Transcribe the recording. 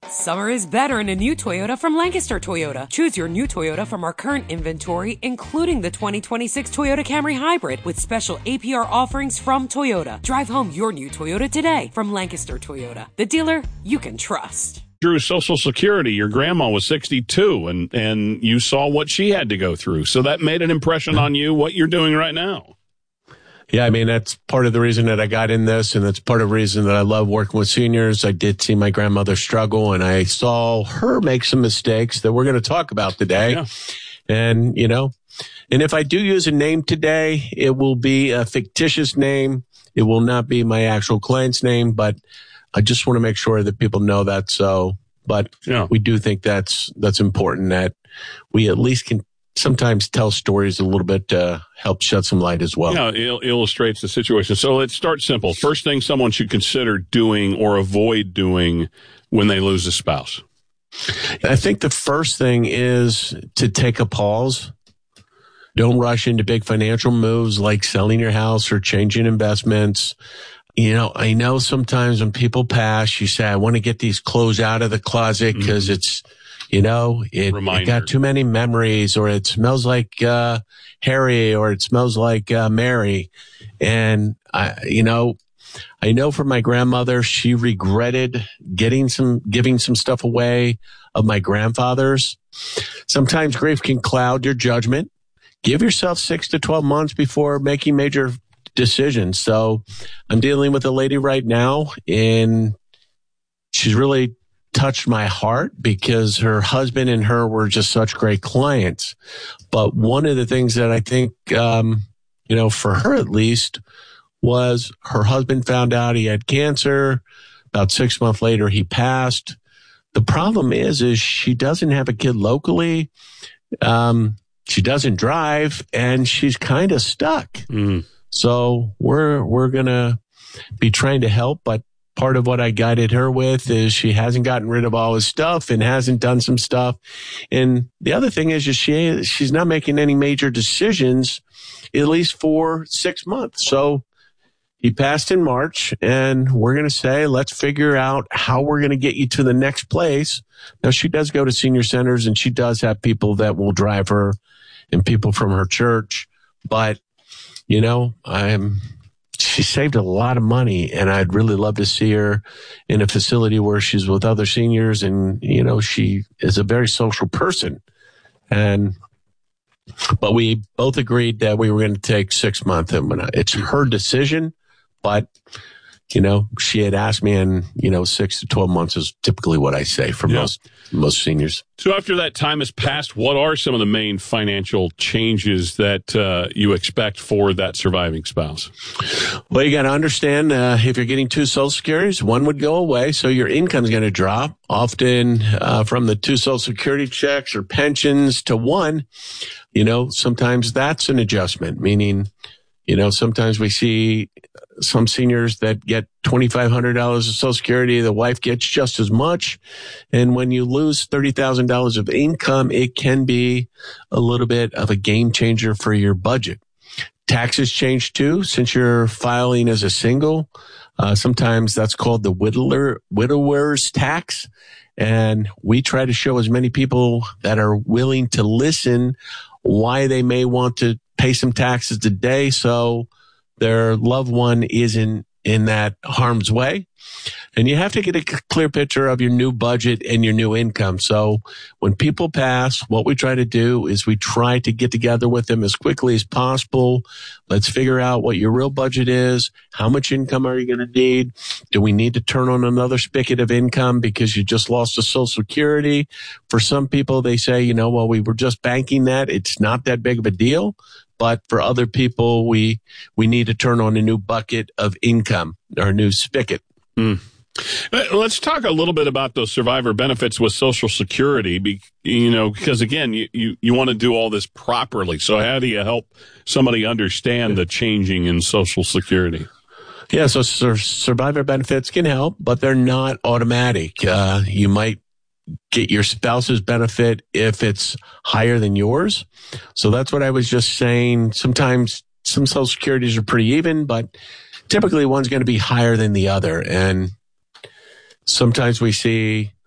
Summer is better in a new Toyota from Lancaster Toyota. Choose your new Toyota from our current inventory, including the 2026 Toyota Camry Hybrid with special APR offerings from Toyota. Drive home your new Toyota today from Lancaster Toyota, the dealer you can trust. Through Social Security, your grandma was 62, and you saw what she had to go through. So that made an impression on you, what you're doing right now. Yeah, I mean, that's part of the reason that I got in this, and that's part of the reason that I love working with seniors. I did see my grandmother struggle, and I saw her make some mistakes that we're going to talk about today. Yeah. And, and if I do use a name today, it will be a fictitious name. It will not be my actual client's name, but I just want to make sure that people know that. So, but we do think that's important, that we at least can sometimes tell stories a little bit to help shed some light as well. Yeah, it illustrates the situation. So let's start simple. First thing someone should consider doing or avoid doing when they lose a spouse. I think the first thing is to take a pause. Don't rush into big financial moves like selling your house or changing investments. I know sometimes when people pass, you say, I want to get these clothes out of the closet because it's, it got too many memories, or it smells like Harry, or it smells like Mary. And I know from my grandmother, she regretted giving some stuff away of my grandfather's. Sometimes grief can cloud your judgment. Give yourself 6 to 12 months before making major decisions. So I'm dealing with a lady right now, and she's really touched my heart because her husband and her were just such great clients. But one of the things that I think, for her at least, was her husband found out he had cancer. About 6 months later, he passed. The problem is she doesn't have a kid locally. She doesn't drive, and she's kind of stuck. So we're going to be trying to help, but part of what I guided her with is she hasn't gotten rid of all his stuff and hasn't done some stuff. And the other thing is she's not making any major decisions, at least for 6 months. So he passed in March, and we're going to say, let's figure out how we're going to get you to the next place. Now, she does go to senior centers, and she does have people that will drive her and people from her church. But, she saved a lot of money, and I'd really love to see her in a facility where she's with other seniors, and, she is a very social person. But we both agreed that we were going to take 6 months. It's her decision, but, she had asked me, and, 6 to 12 months is typically what I say for most seniors. So after that time has passed, what are some of the main financial changes that you expect for that surviving spouse? Well, you got to understand, if you're getting 2 Social Securities, one would go away, so your income's going to drop. Often from the 2 Social Security checks or pensions to 1, sometimes that's an adjustment, meaning, sometimes we see some seniors that get $2,500 of Social Security, the wife gets just as much. And when you lose $30,000 of income, it can be a little bit of a game changer for your budget. Taxes change too, since you're filing as a single. Sometimes that's called the widower's tax. And we try to show as many people that are willing to listen why they may want to pay some taxes today so their loved one isn't in that harm's way. And you have to get a clear picture of your new budget and your new income. So when people pass, what we try to do is we try to get together with them as quickly as possible. Let's figure out what your real budget is. How much income are you going to need? Do we need to turn on another spigot of income because you just lost a Social Security? For some people, they say, well, we were just banking that. It's not that big of a deal. But for other people, we need to turn on a new bucket of income or a new spigot. Let's talk a little bit about those survivor benefits with Social Security, because again, you want to do all this properly. So how do you help somebody understand the changing in Social Security? Yeah, so survivor benefits can help, but they're not automatic. You might get your spouse's benefit if it's higher than yours. So that's what I was just saying. Sometimes some Social Securities are pretty even, but typically one's going to be higher than the other. And sometimes we see